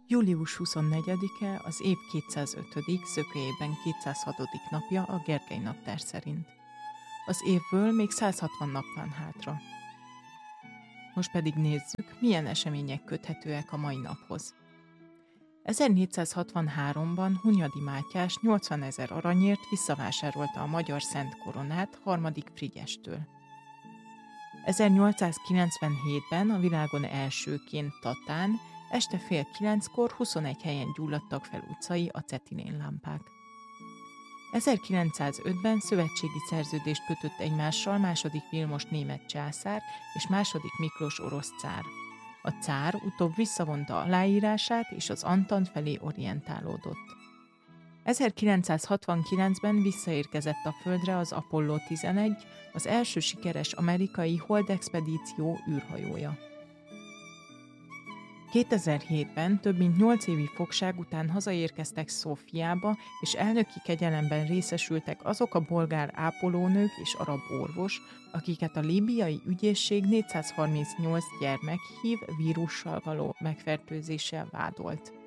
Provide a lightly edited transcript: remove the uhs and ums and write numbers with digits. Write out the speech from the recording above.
Július 24-e az év 205., szökőjében 206. napja a Gergely naptár szerint. Az évből még 160 nap van hátra. Most pedig nézzük, milyen események köthetőek a mai naphoz. 1463-ban Hunyadi Mátyás 80 000 aranyért visszavásárolta a magyar Szent Koronát harmadik Frigyestől. 1897-ben a világon elsőként Tatán este 8:30 21 helyen gyulladtak fel utcai acetilénlámpák. 1905-ben szövetségi szerződést kötött egymással második Vilmos német császár és második Miklós orosz cár. A cár utóbb visszavonta aláírását és az Antant felé orientálódott. 1969-ben visszaérkezett a Földre az Apollo 11, az első sikeres amerikai holdexpedíció űrhajója. 2007-ben több mint 8 évi fogság után hazaérkeztek Szófiába, és elnöki kegyelemben részesültek azok a bolgár ápolónők és arab orvos, akiket a líbiai ügyészség 438 gyermek HIV vírussal való megfertőzéssel vádolt.